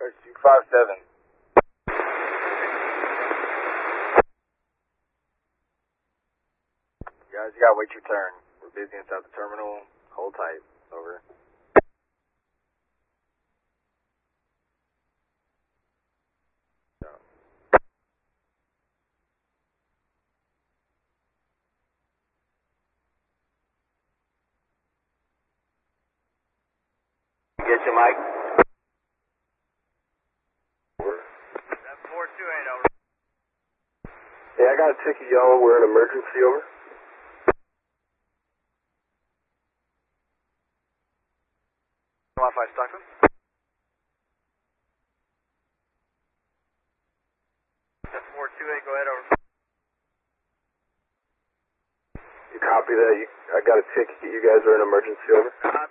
257. Guys, you gotta wait your turn. We're busy inside the terminal. Hold tight. Over. Get your mic. 428, over. Hey, I got a ticket yellow. We're in emergency, over. Wi-Fi Stockton. That's 428, go ahead, over. You copy that? I got a ticket. You guys are in emergency, over.